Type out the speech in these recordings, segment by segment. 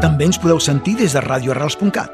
També ens podeu sentir des de radioarrels.cat.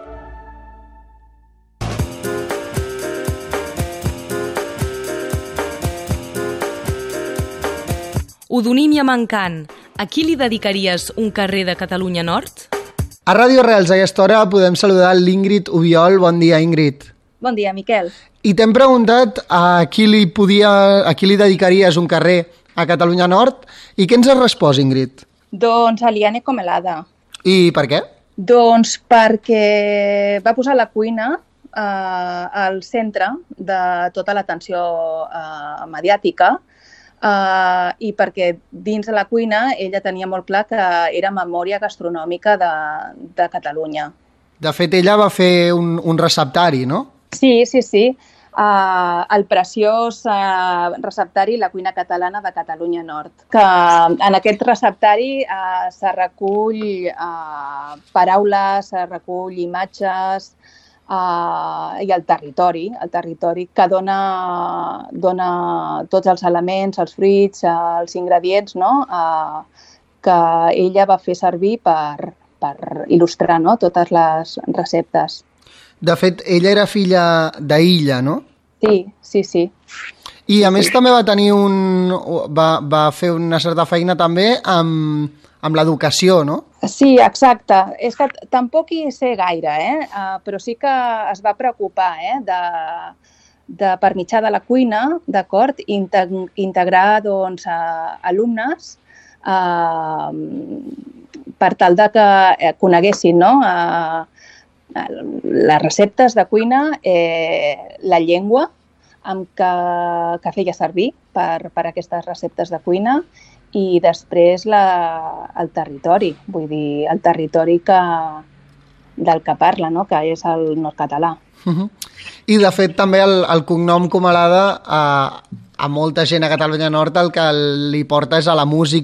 Odonímia mancant. A qui li dedicaries un carrer de Catalunya Nord? A Ràdio Arrels, a aquesta hora, podem saludar l'Íngrid Ubiol. Bon dia, Íngrid. Bon dia, Miquel. I t'hem preguntat a qui li dedicaries un carrer a Catalunya Nord i què ens has respost, Íngrid? Doncs a Liane Comelada. I per què? Doncs perquè va posar la cuina al centre de tota l'atenció mediàtica i perquè dins de la cuina ella tenia molt clar que era memòria gastronòmica de Catalunya. De fet, ella va fer un receptari, no? Sí. El preciós receptari La cuina catalana de Catalunya Nord, que en aquest receptari se recull paraules, se recull imatges i el territori que dona tots els elements, els fruits, els ingredients, no? Que ella va fer servir per il·lustrar, no? Totes les receptes. De fet, ella era filla d'Illa, no? Sí. I a més també va fer una certa feina també amb l'educació, no? Sí, exacte. És que tampoc hi sé gaire, però sí que es va preocupar de per mitjà de la cuina, d'acord, integrar doncs, alumnes per tal de que coneguessin, no? Les receptes de cuina, la llengua que feia servir per aquestes receptes de cuina i després el territori, vull dir, el territori del que parla, no? Que és el nord-català. I de fet també el cognom Comelada a molta gent a Catalunya Nord el que li porta és a la música